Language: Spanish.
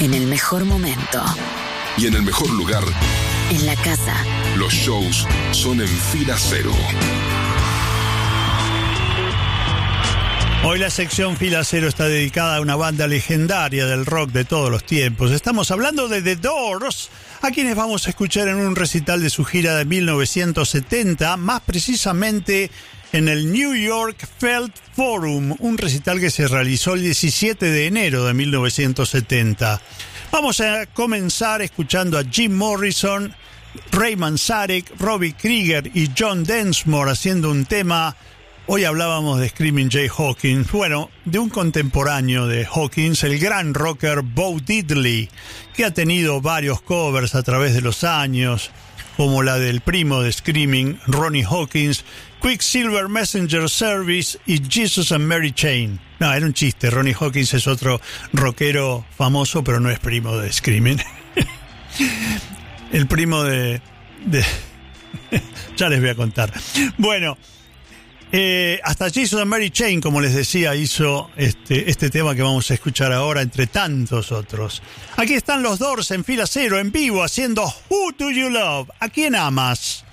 En el mejor momento. Y en el mejor lugar. En la casa. Los shows son en Fila Cero. Hoy la sección Fila Cero está dedicada a una banda legendaria del rock de todos los tiempos. Estamos hablando de The Doors, a quienes vamos a escuchar en un recital de su gira de 1970, más precisamente en el New York Felt Forum, un recital que se realizó el 17 de enero de 1970. Vamos a comenzar escuchando a Jim Morrison, Ray Manzarek, Robbie Krieger y John Densmore haciendo un tema. Hoy hablábamos de Screaming Jay Hawkins, bueno, de un contemporáneo de Hawkins, el gran rocker Bo Diddley, que ha tenido varios covers a través de los años, como la del primo de Screaming, Ronnie Hawkins, Quicksilver Messenger Service y Jesus and Mary Chain. No, era un chiste, Ronnie Hawkins es otro rockero famoso, pero no es primo de Screaming. El primo de... ya les voy a contar. Bueno... hasta Jesus and Mary Chain, como les decía, hizo este tema que vamos a escuchar ahora, entre tantos otros. Aquí están los Doors en Fila Cero, en vivo, haciendo Who Do You Love? ¿A quién amas?